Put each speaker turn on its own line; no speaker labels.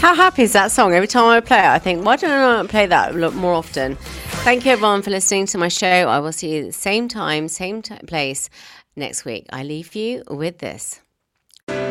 How happy is that song? Every time I play it, I think, why don't I play that more often? Thank you, everyone, for listening to my show. I will see you at the same time, same place next week. I leave you with this.